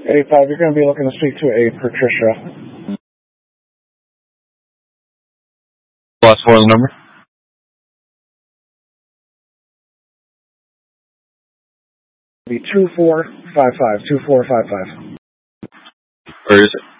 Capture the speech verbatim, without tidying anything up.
eight five, you're going to be looking to speak to a Patricia. Last four of the number? Be two four five five, two four five five. Where is it?